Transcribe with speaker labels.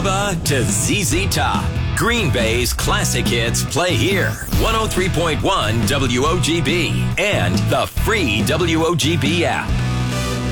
Speaker 1: ABBA to ZZ Top. Green Bay's classic hits play here. 103.1 WOGB and the free WOGB app.